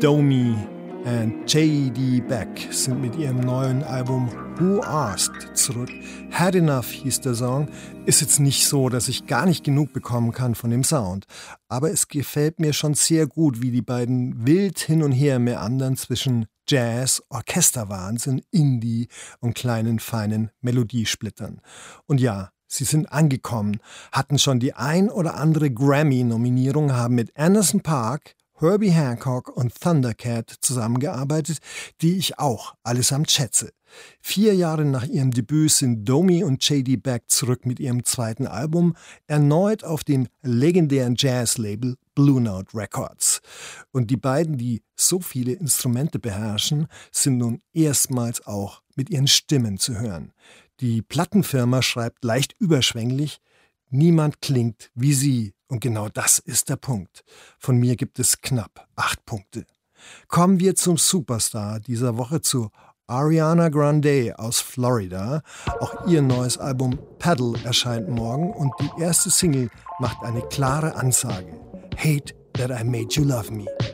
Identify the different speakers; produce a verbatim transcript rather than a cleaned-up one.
Speaker 1: Domi und J D Beck sind mit ihrem neuen Album Who Asked zurück. Had Enough hieß der Song. Ist jetzt nicht so, dass ich gar nicht genug bekommen kann von dem Sound. Aber es gefällt mir schon sehr gut, wie die beiden wild hin und her meandern zwischen Jazz, Orchesterwahnsinn, Indie und kleinen, feinen Melodiesplittern. Und ja, sie sind angekommen, hatten schon die ein oder andere Grammy-Nominierung, haben mit Anderson .Paak, Herbie Hancock und Thundercat zusammengearbeitet, die ich auch allesamt schätze. Vier Jahre nach ihrem Debüt sind Domi und J D Beck zurück mit ihrem zweiten Album, erneut auf dem legendären Jazz-Label Blue Note Records. Und die beiden, die so viele Instrumente beherrschen, sind nun erstmals auch mit ihren Stimmen zu hören. Die Plattenfirma schreibt leicht überschwänglich: Niemand klingt wie sie. Und genau das ist der Punkt. Von mir gibt es knapp acht Punkte. Kommen wir zum Superstar dieser Woche, zu Ariana Grande aus Florida. Auch ihr neues Album Paddle erscheint morgen und die erste Single macht eine klare Ansage: Hate that I made you love me.